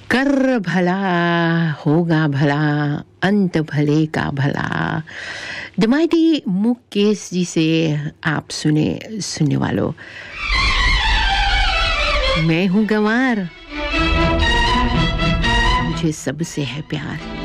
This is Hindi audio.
कर भला होगा भला अंत भले का भला। द माइटी मुकेश जी से आप सुनने वालों, मैं हूँ गंवार, मुझे सबसे है प्यार।